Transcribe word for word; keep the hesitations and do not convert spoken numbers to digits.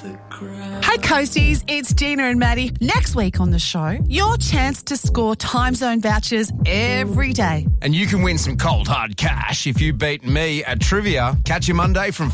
Hey Coasties, it's Gina and Maddie. Next week on the show, your chance to score Time Zone vouchers every day. And you can win some cold hard cash if you beat me at trivia. Catch you Monday from